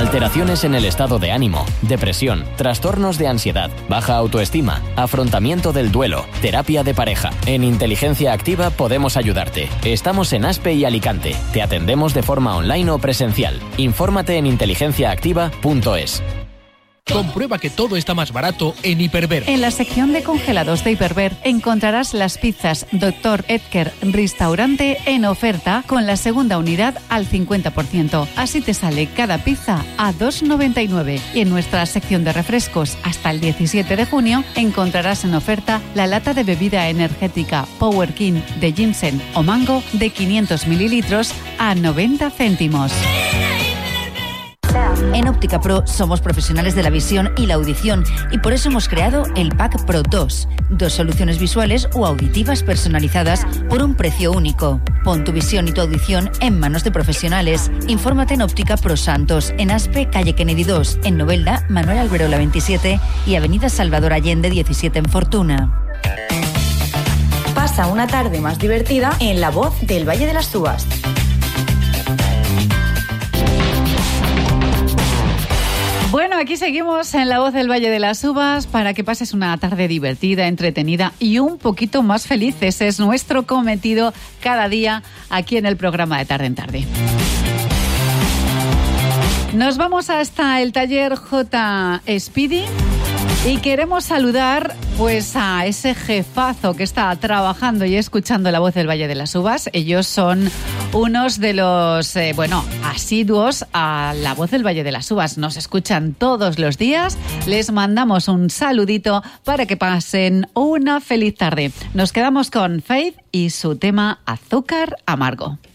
alteraciones en el estado de ánimo, depresión, trastornos de ansiedad, baja autoestima, afrontamiento del duelo, terapia de pareja. En Inteligencia Activa podemos ayudarte. Estamos en Aspe y Alicante. Te atendemos de forma online o presencial. Infórmate en inteligenciaactiva.es. Comprueba que todo está más barato en Hiperver. En la sección de congelados de Hiperver encontrarás las pizzas Dr. Edgar Restaurante en oferta con la segunda unidad al 50%. Así te sale cada pizza a 2,99. Y en nuestra sección de refrescos hasta el 17 de junio encontrarás en oferta la lata de bebida energética Power King de ginseng o mango de 500 mililitros a 90 céntimos. En Óptica Pro somos profesionales de la visión y la audición y por eso hemos creado el Pack Pro 2. 2 soluciones visuales o auditivas personalizadas por un precio único. Pon tu visión y tu audición en manos de profesionales. Infórmate en Óptica Pro Santos, en Aspe, calle Kennedy 2, en Novelda, Manuel Alberola 27 y avenida Salvador Allende 17 en Fortuna. Pasa una tarde más divertida en La Voz del Valle de las Uvas. Bueno, aquí seguimos en La Voz del Valle de las Uvas para que pases una tarde divertida, entretenida y un poquito más feliz. Ese es nuestro cometido cada día aquí en el programa de Tarde en Tarde. Nos vamos hasta el taller J. Speedy y queremos saludar pues a ese jefazo que está trabajando y escuchando La Voz del Valle de las Uvas. Ellos son unos de los, asiduos a La Voz del Valle de las Uvas. Nos escuchan todos los días. Les mandamos un saludito para que pasen una feliz tarde. Nos quedamos con Faith y su tema Azúcar Amargo.